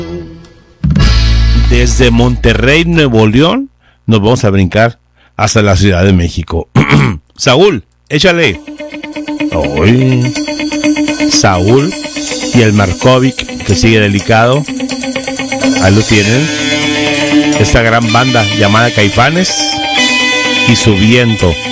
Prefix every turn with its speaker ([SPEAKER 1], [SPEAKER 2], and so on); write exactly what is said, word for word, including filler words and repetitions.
[SPEAKER 1] Desde Monterrey, Nuevo León, nos vamos a brincar hasta la Ciudad de México. Saúl, échale. Oy. Saúl y el Markovic, que sigue delicado. Ahí lo tienen. Esta gran banda llamada Caifanes y su viento.